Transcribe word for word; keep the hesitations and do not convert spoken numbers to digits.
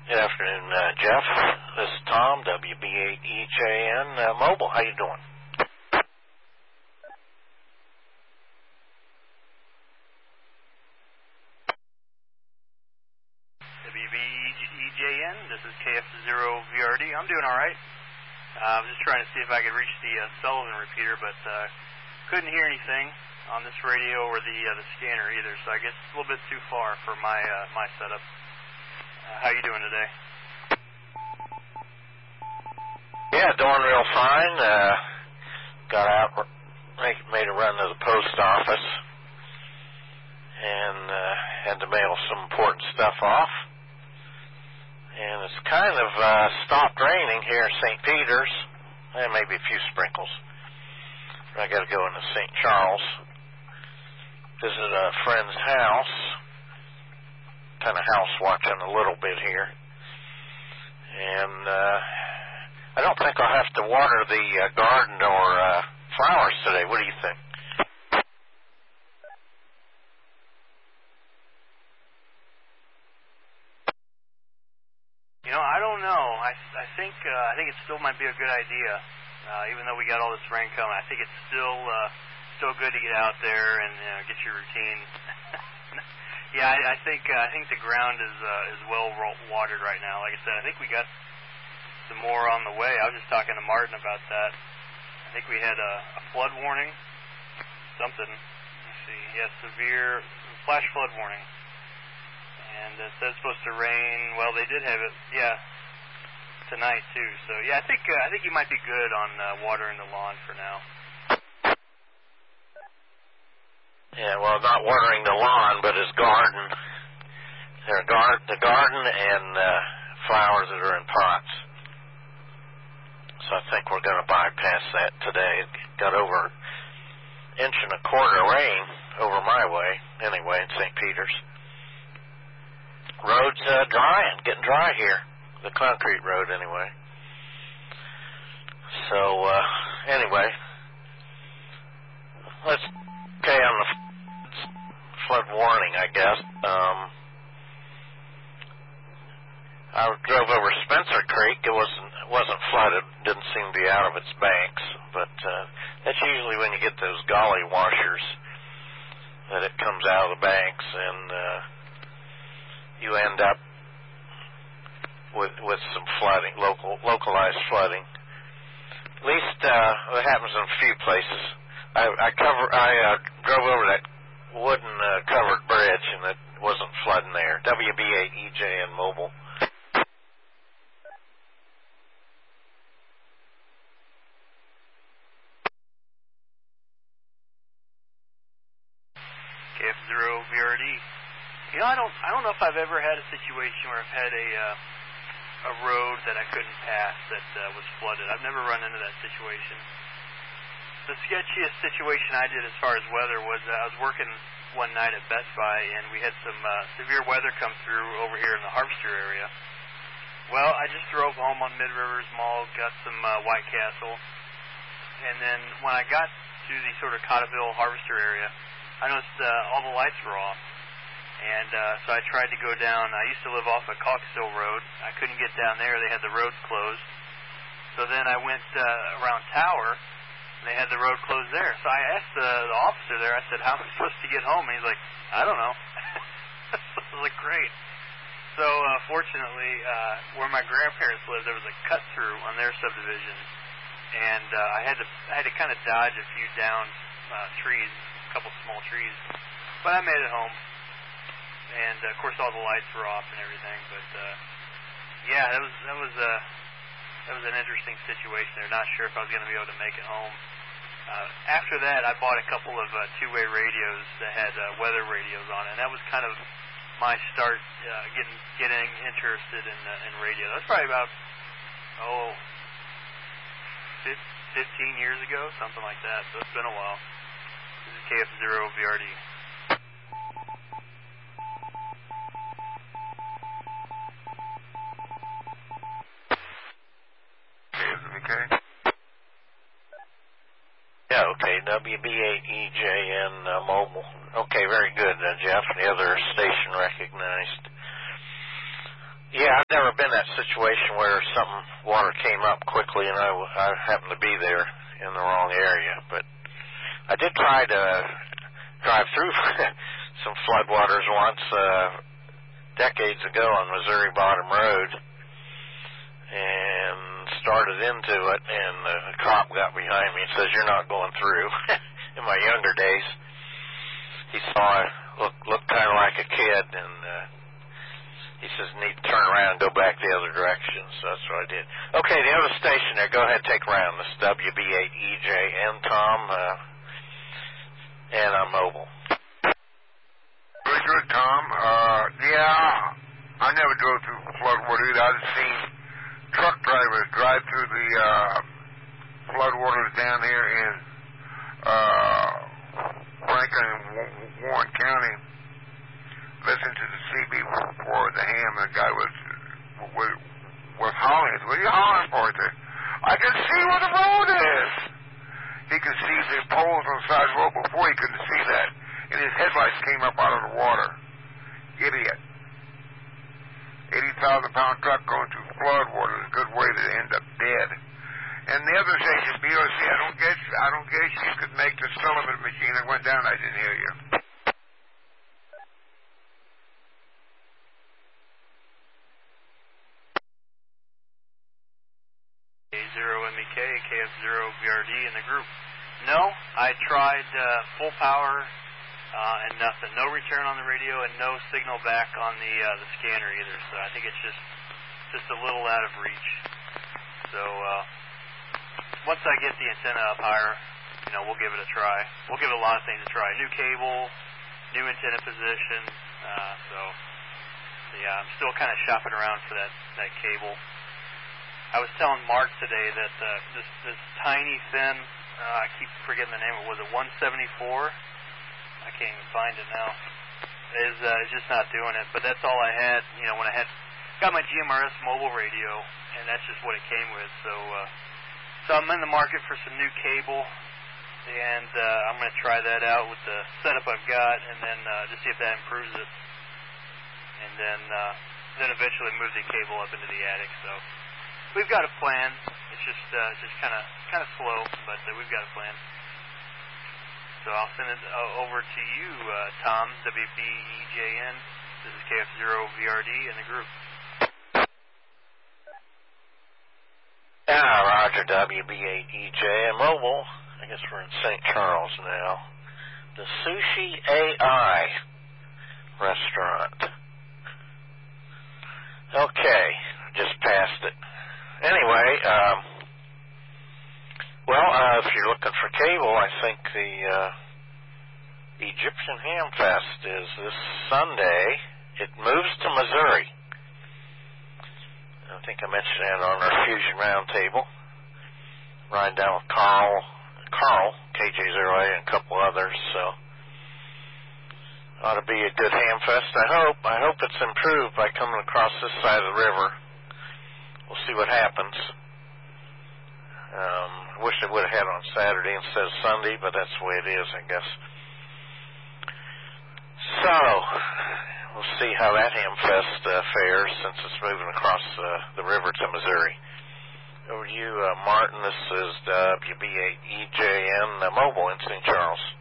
Good afternoon, uh, Jeff. This is Tom, W B eight E J N uh, Mobile. How you doing? W B E J N, this is K F zero V R D. I'm doing all right. Uh, I was just trying to see if I could reach the uh, Sullivan repeater, but uh, couldn't hear anything on this radio or the uh, the scanner either, so I guess it's a little bit too far for my uh, my setup. Uh, how you doing today? Yeah, doing real fine. Uh, got out, made, made a run to the post office, and uh, had to mail some important stuff off. And it's kind of uh, stopped raining here in Saint Peter's, and maybe a few sprinkles. I got to go into Saint Charles, visit a friend's house, kind of house watching a little bit here. And uh, I don't think I'll have to water the uh, garden or uh, flowers today. What do you think? You know, I don't know. I, I think uh, I think it still might be a good idea, uh, even though we got all this rain coming. I think it's still uh, still good to get out there and you know, get your routine. yeah, I, I think uh, I think the ground is uh, is well watered right now. Like I said, I think we got some more on the way. I was just talking to Martin about that. I think we had a, a flood warning, something. Let's see. Yeah, severe flash flood warning. And it says it's supposed to rain. Well, they did have it, yeah, tonight too. So yeah, I think uh, I think you might be good on uh, watering the lawn for now. Yeah, well, not watering the lawn, but his garden. There are gar- the garden and uh, flowers that are in pots. So I think we're going to bypass that today. It got over an inch and a quarter of rain over my way, anyway, in Saint Peter's. Road's uh, drying, getting dry here. The concrete road, anyway. So, uh, anyway, let's, okay, on the flood warning, I guess. Um, I drove over Spencer Creek. It wasn't it wasn't flooded. Didn't seem to be out of its banks. But uh, that's usually when you get those gully washers that it comes out of the banks, and uh, you end up with with some flooding, local localized flooding. At least uh, it happens in a few places. I, I cover I uh, drove over that wooden uh, covered bridge, and it wasn't flooding there. W B eight E J N Mobile. K F zero V R D. You know, I don't I don't know if I've ever had a situation where I've had a uh, a road that I couldn't pass that uh, was flooded. I've never run into that situation. The sketchiest situation I did as far as weather was uh, I was working one night at Best Buy, and we had some uh, severe weather come through over here in the Harvester area. Well, I just drove home on Mid-Rivers Mall, got some uh, White Castle, and then when I got to the sort of Cotterville Harvester area, I noticed uh, all the lights were off. And uh, so I tried to go down. I used to live off of Coxhill Road. I couldn't get down there. They had the roads closed. So then I went uh, around Tower, and they had the road closed there. So I asked the, the officer there, I said, how am I supposed to get home? And he's like, I don't know. I was like, great. So uh, fortunately, uh, where my grandparents lived, there was a cut-through on their subdivision. And uh, I had to I had to kind of dodge a few down uh, trees, a couple small trees. But I made it home. And uh, of course, all the lights were off and everything. But uh, yeah, that was that was a uh, that was an interesting situation there. Not sure if I was going to be able to make it home. Uh, after that, I bought a couple of uh, two-way radios that had uh, weather radios on it, and that was kind of my start uh, getting getting interested in uh, in radio. That's probably about oh, fifteen years ago, something like that. So it's been a while. This is K F zero V R D. Okay. Yeah, okay, W B eight E J N uh, Mobile. Okay, very good, uh, Jeff. The other station recognized. Yeah, I've never been in that situation where some water came up quickly, and I, I happened to be there in the wrong area. But I did try to drive through some floodwaters once, uh, decades ago on Missouri Bottom Road, and started into it, and the cop got behind me and says, "You're not going through." In my younger days, he saw I look looked kind of like a kid, and uh, he says, "Need to turn around and go back the other direction." So that's what I did. Okay, the other station there. Go ahead, take around. This is W B eight E J N, Tom, uh, and I'm mobile. Very good, Tom. Uh, yeah, I never drove through floodwater either. I've seen truck drivers drive through the uh, floodwaters down here in uh, Franklin and Warren County. Listen to the C B for the ham, and the guy was was, was hollering. He said, "What are you hollering for?" He said, "I can see where the road is." He could see the poles on the side of the road before he couldn't see that, and his headlights came up out of the water. Idiot. eighty thousand pound truck going through floodwater is a good way to end up dead. And the other station, B O C, I don't guess, I don't guess you could make the Sullivan machine. I went down, I didn't hear you. K zero M E K, K F zero V R D in the group. No, I tried uh, full power uh, and nothing. No return on the radio and no signal back on the uh, the scanner either. So I think it's just just a little out of reach. So uh, once I get the antenna up higher, you know, we'll give it a try. We'll give it a lot of things a try. New cable, new antenna position. Uh, so yeah, I'm still kind of shopping around for that that cable. I was telling Mark today that uh, this this tiny thin, uh, I keep forgetting the name of it, was it one seventy-four? I can't even find it now. Is uh, is just not doing it. But that's all I had. You know, when I had got my G M R S mobile radio, and that's just what it came with. So uh, so I'm in the market for some new cable, and uh, I'm going to try that out with the setup I've got, and then uh, just see if that improves it, and then uh, then eventually move the cable up into the attic. So. We've got a plan. It's just uh, just kind of kind of slow, but uh, we've got a plan. So I'll send it uh, over to you, uh, Tom, W B E J N. This is K F zero V R D in the group. Yeah, Roger, W B eight E J N Mobile. I guess we're in Saint Charles now. The Sushi A I restaurant. Okay, just passed it. Anyway, um, well, uh, if you're looking for cable, I think the uh, Egyptian Ham Fest is this Sunday. It moves to Missouri. I think I mentioned that on our Fusion Roundtable. Riding down with Carl, Carl, K J zero A, and a couple others, so ought to be a good ham fest, I hope. I hope it's improved by coming across this side of the river. We'll see what happens. Um, I wish they would have had it on Saturday instead of Sunday, but that's the way it is, I guess. So, we'll see how that ham fest uh, fares since it's moving across uh, the river to Missouri. Over to you, uh, Martin. This is W B eight E J N uh, Mobile in Saint Charles.